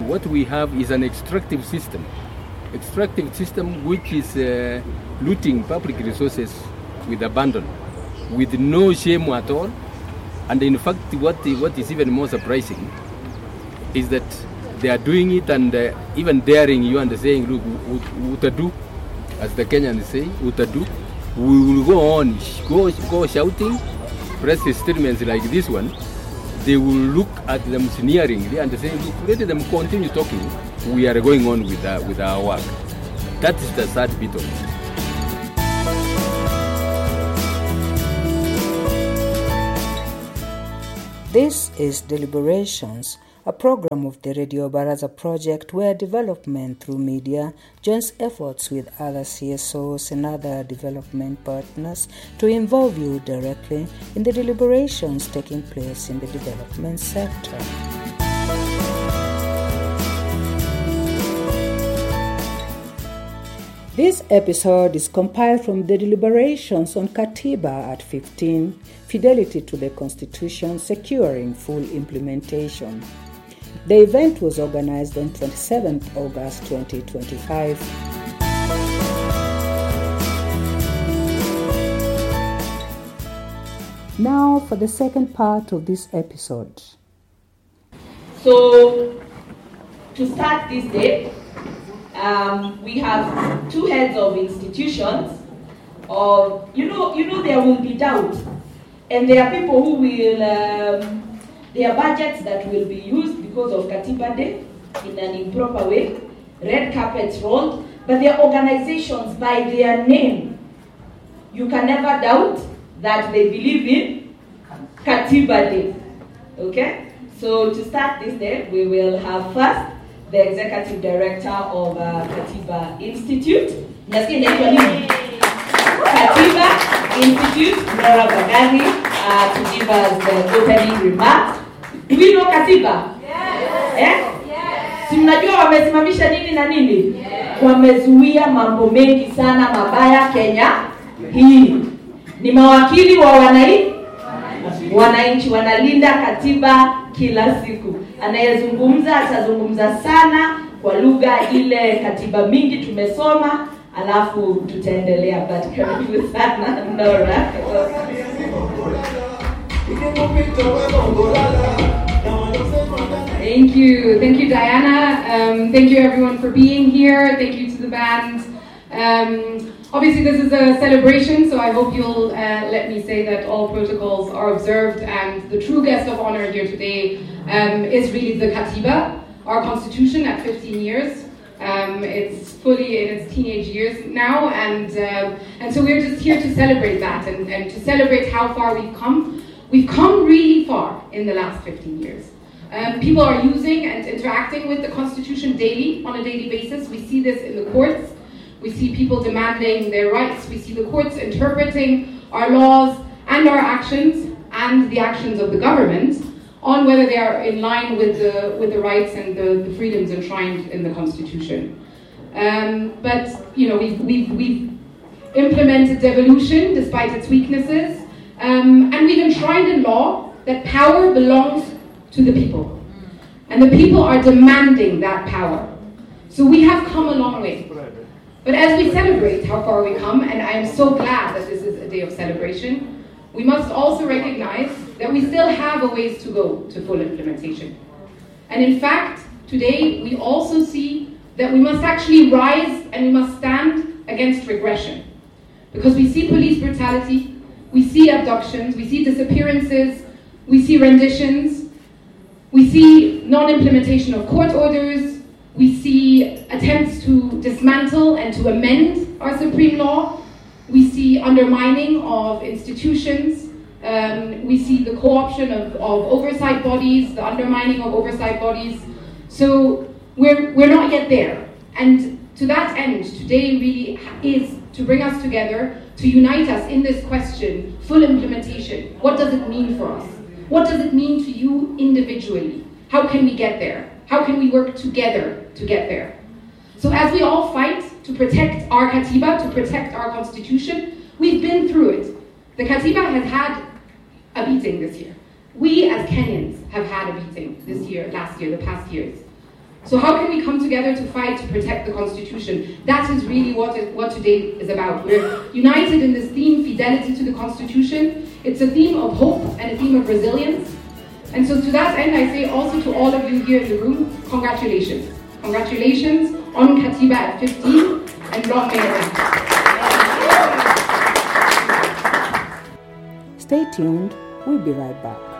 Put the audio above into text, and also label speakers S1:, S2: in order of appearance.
S1: What we have is an extractive system which is looting public resources with abandon, with no shame at all. And in fact, what is even more surprising is that they are doing it and even daring you and saying, look, utadu, as the Kenyans say, utadu. We will go on, go shouting, press statements like this one. They will look at them sneeringly and say, look, let them continue talking. We are going on with our work. That is the sad bit of it.
S2: This is Deliberations, a program of the Radio Baraza project where development through media joins efforts with other CSOs and other development partners to involve you directly in the deliberations taking place in the development sector. This episode is compiled from the deliberations on Katiba at 15, Fidelity to the Constitution, Securing Full Implementation. The event was organized on 27th August 2025. Now for the second part of this episode.
S3: So, to start this day, we have two heads of institutions. You know there will be doubt, and there are people who will, there are budgets that will be used because of Katiba Day in an improper way, red carpets rolled, but there are organizations by their name. You can never doubt that they believe in Katiba Day. Okay? So to start this day, we will have first the Executive Director of Katiba Institute. Katiba Institute, Nora Bagani, to give us the opening remarks. Do we know Katiba? Yes. Si mnajua wamesimamisha nini na nini? Yes. Wamezuia mambo mengi sana mabaya Kenya hii. Ni mawakili wa wananchi wanalinda katiba kila siku. Anayezungumza atazungumza sana kwa lugha ile katiba mingi tumesoma, alafu tutaendelea, but karibu sana Nora.
S4: Thank you Diana. Thank you everyone for being here. Thank you to the band. Obviously this is a celebration, so I hope you'll let me say that all protocols are observed, and the true guest of honor here today is really the Katiba, our constitution at 15 years. It's fully in its teenage years now, and so we're just here to celebrate that and to celebrate how far we've come. We've come really far in the last 15 years. People are using and interacting with the Constitution daily, on a daily basis. We see this in the courts. We see people demanding their rights. We see the courts interpreting our laws and our actions and the actions of the government on whether they are in line with the rights and the freedoms enshrined in the Constitution. But you know, we've implemented devolution despite its weaknesses, and we've enshrined in law that power belongs to the people, and the people are demanding that power. So we have come a long way. But as we celebrate how far we come, and I am so glad that this is a day of celebration, we must also recognize that we still have a ways to go to full implementation. And in fact, today we also see that we must actually rise and we must stand against regression. Because we see police brutality, we see abductions, we see disappearances, we see renditions, we see non-implementation of court orders, we see attempts to dismantle and to amend our supreme law. We see undermining of institutions. We see the co-option of oversight bodies, the undermining of oversight bodies. So we're not yet there. And to that end, today really is to bring us together, to unite us in this question, full implementation. What does it mean for us? What does it mean to you individually? How can we get there? How can we work together to get there? So as we all fight to protect our Katiba, to protect our constitution, we've been through it. The Katiba has had a beating this year. We as Kenyans have had a beating this year, last year, the past years. So how can we come together to fight to protect the Constitution? That is really what today is about. We're united in this theme, fidelity to the Constitution. It's a theme of hope and a theme of resilience. And so to that end, I say also to all of you here in the room, congratulations. Congratulations on Katiba at 15 and long may it last.
S2: Stay tuned, we'll be right back.